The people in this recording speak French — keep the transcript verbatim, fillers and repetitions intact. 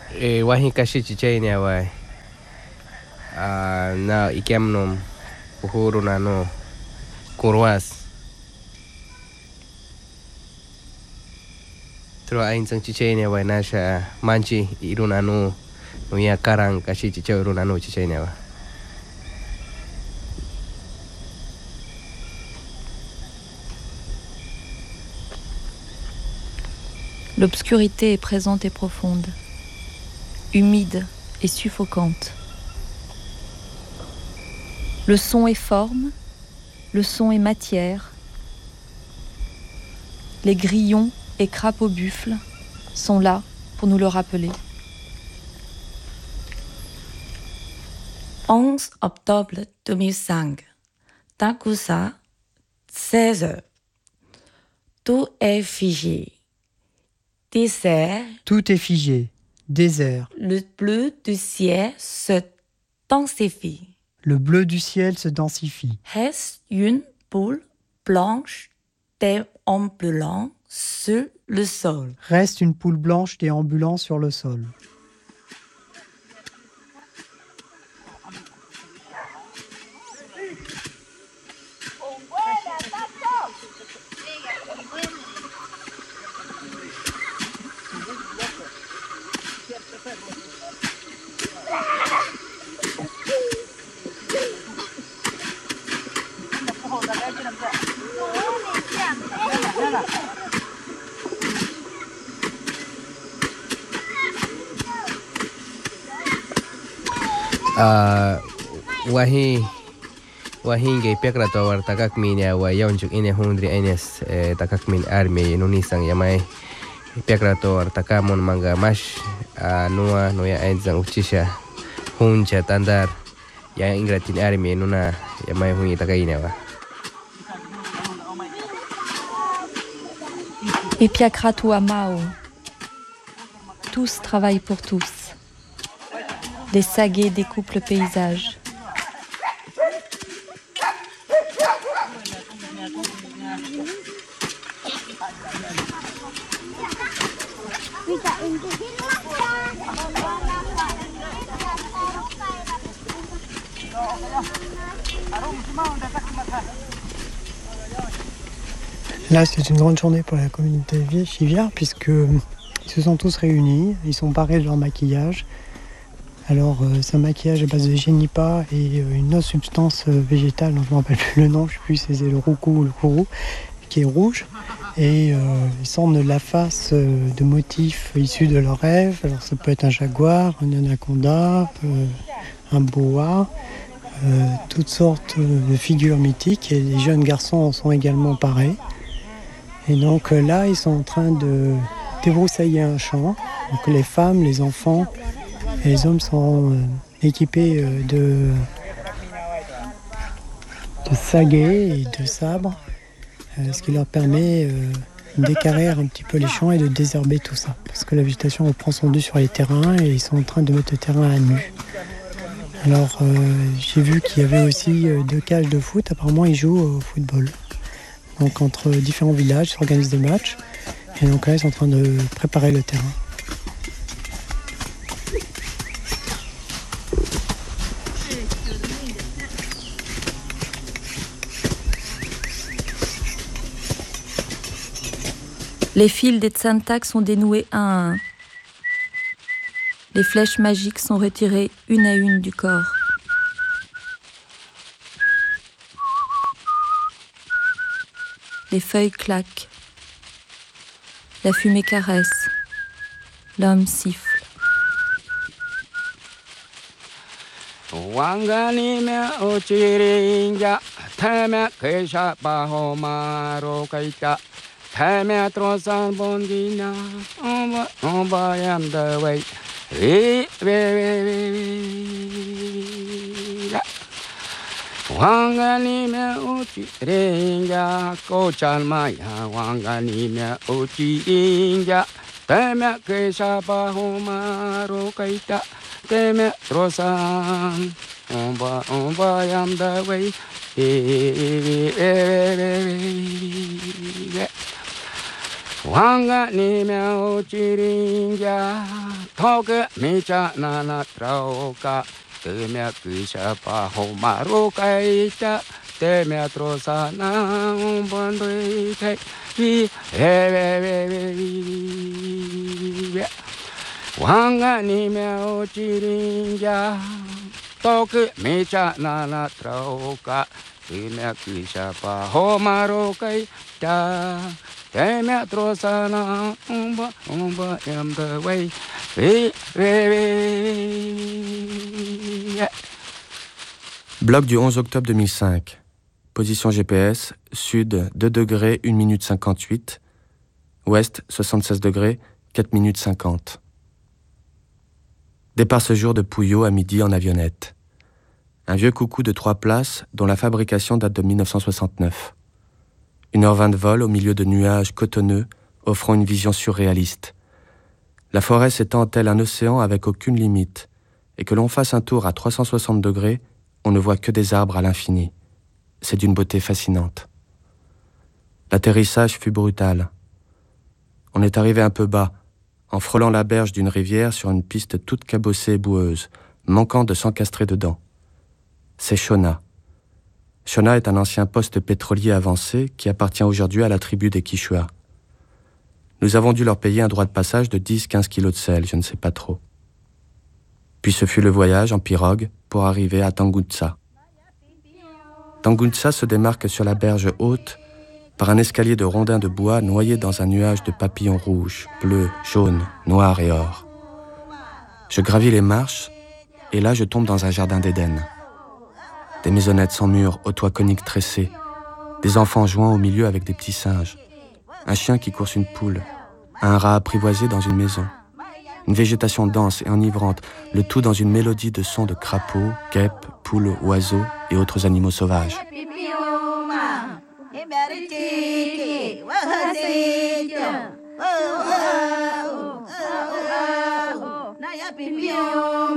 e wahi kashi chichainia wai a na ikemnom uhuru na no kurwas tro ain sang chichainia wai nasha manchi iruna no no ya karang kashi chichau iruna no chichainia wai. L'obscurité est présente et profonde, humide et suffocante. Le son est forme, le son est matière. Les grillons et crapauds buffles sont là pour nous le rappeler. onze octobre deux mille cinq, Takusa, seize heures. Tout est figé. Désert. Tout est figé. Désert. Le bleu du ciel se densifie. Le bleu du ciel se densifie. Reste une boule blanche déambulant sur le sol. Reste une poule blanche déambulant sur le sol. Uh, wahi wahinge pekra to war takak minya wa yawnjuk ine hundri ines eh, takak min army nunisang yamai pekra to war takamon manga mash uh, nuwa noya ainzang uchisha hunja tandar yang ingratin army nuna yamai hunyi takaine wa. Epiakratu Amao. Tous travaillent pour tous. Des saguets découpent le paysage. Là, c'est une grande journée pour la communauté chivière puisqu'ils se sont tous réunis, ils sont parés de leur maquillage. Alors, euh, c'est un maquillage à base de génipa et euh, une autre substance euh, végétale, dont je ne me rappelle plus le nom, je ne sais plus si c'est le roucou ou le kourou, qui est rouge. Et euh, ils sortent de la face euh, de motifs issus de leurs rêves. Alors, ça peut être un jaguar, un anaconda, euh, un boa, euh, toutes sortes de figures mythiques. Et les jeunes garçons en sont également parés. Et donc euh, là, ils sont en train de débroussailler un champ. Donc les femmes, les enfants et les hommes sont euh, équipés euh, de, de saguets et de sabres, euh, ce qui leur permet euh, d'écarrir un petit peu les champs et de désherber tout ça. Parce que la végétation reprend son dû sur les terrains et ils sont en train de mettre le terrain à nu. Alors euh, j'ai vu qu'il y avait aussi euh, deux cages de foot. Apparemment, ils jouent au football. Donc entre différents villages s'organisent des matchs. Et donc là, ils sont en train de préparer le terrain. Les fils des Tsantak sont dénoués un à un. Les flèches magiques sont retirées une à une du corps. Les feuilles claquent. La fumée caresse. L'homme siffle. Wangani me ochiringa, teme kesha bahomaro kaita, teme trosan bondina, omba omba yam the way, we we we we. Wangani me ochiringa, kochal maya, wangani me ochiringa, teme kesha bahomaro kaita. Teme trosan, omba omba yam the way, wanga ni me ochiringa, toke micha nana trauka te mea kisha pa homaro kaita te mea trosa na umbandoi te vi he ve ve ve vi wanga ni mea o chirinja toke micha nana trauka te mea kisha pa homaro kaita te mea trosa na umba umba am the way. Bloc du onze octobre deux mille cinq. Position G P S, sud deux degrés une minute cinquante-huit, ouest soixante-seize degrés quatre minutes cinquante. Départ ce jour de Puyo à midi en avionnette. Un vieux coucou de trois places dont la fabrication date de mille neuf cent soixante-neuf. une heure vingt de vol au milieu de nuages cotonneux offrant une vision surréaliste. La forêt s'étend tel un océan avec aucune limite, et que l'on fasse un tour à trois cent soixante degrés, on ne voit que des arbres à l'infini. C'est d'une beauté fascinante. L'atterrissage fut brutal. On est arrivé un peu bas, en frôlant la berge d'une rivière sur une piste toute cabossée et boueuse, manquant de s'encastrer dedans. C'est Shona. Shona est un ancien poste pétrolier avancé qui appartient aujourd'hui à la tribu des Quechua. Nous avons dû leur payer un droit de passage de dix à quinze kilos de sel, je ne sais pas trop. Puis ce fut le voyage en pirogue pour arriver à Tangutsa. Tangutsa se démarque sur la berge haute par un escalier de rondins de bois noyé dans un nuage de papillons rouges, bleus, jaunes, noirs et or. Je gravis les marches et là je tombe dans un jardin d'Éden. Des maisonnettes sans murs, aux toits coniques tressés, des enfants jouant au milieu avec des petits singes, un chien qui course une poule, un rat apprivoisé dans une maison, une végétation dense et enivrante, le tout dans une mélodie de sons de crapauds, guêpes, poules, oiseaux et autres animaux sauvages.